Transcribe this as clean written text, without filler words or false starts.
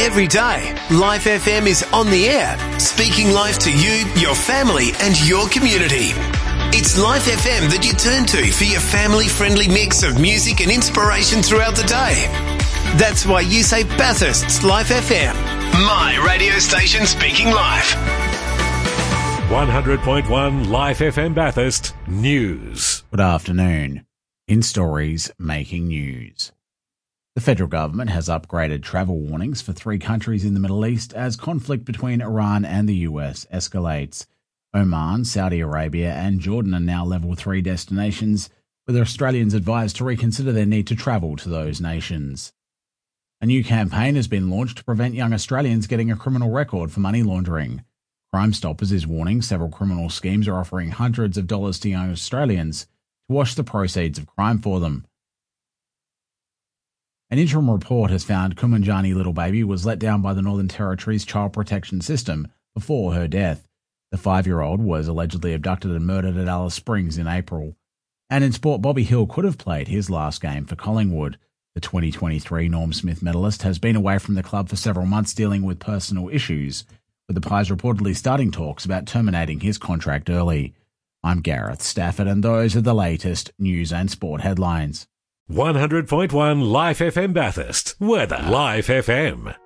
Every day, Life FM is on the air, speaking life to you, your family and your community. It's Life FM that you turn to for your family-friendly mix of music and inspiration throughout the day. That's why you say Bathurst's Life FM, my radio station speaking life. 100.1 Life FM Bathurst News. Good afternoon. In stories making news. The federal government has upgraded travel warnings for 3 countries in the Middle East as conflict between Iran and the US escalates. Oman, Saudi Arabia and Jordan are now level 3 destinations, with Australians advised to reconsider their need to travel to those nations. A new campaign has been launched to prevent young Australians getting a criminal record for money laundering. Crime Stoppers is warning several criminal schemes are offering hundreds of dollars to young Australians to wash the proceeds of crime for them. An interim report has found Kumanjani Little Baby was let down by the Northern Territory's child protection system before her death. The 5-year-old was allegedly abducted and murdered at Alice Springs in April. And in sport, Bobby Hill could have played his last game for Collingwood. The 2023 Norm Smith medalist has been away from the club for several months dealing with personal issues, with the Pies reportedly starting talks about terminating his contract early. I'm Gareth Stafford, and those are the latest news and sport headlines. 100.1 Life FM Bathurst. Weather. Life FM.